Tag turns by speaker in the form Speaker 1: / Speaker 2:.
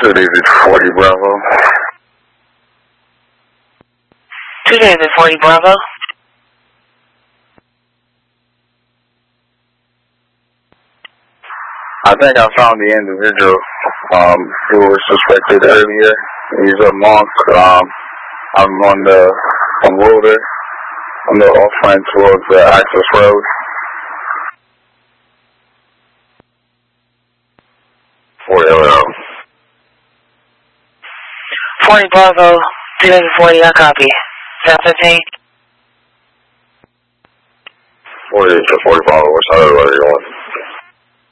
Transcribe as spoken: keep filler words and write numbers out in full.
Speaker 1: Two David forty Bravo.
Speaker 2: Two David forty Bravo.
Speaker 1: I think I found the individual um, who was suspected earlier. He's a monk. Um, I'm on the on Wilder, on the off ramp towards the access road. forty Bravo.
Speaker 2: forty Bravo, two David forty, I copy. seven fifteen.
Speaker 1: forty to forty Bravo, which side of the road are you on?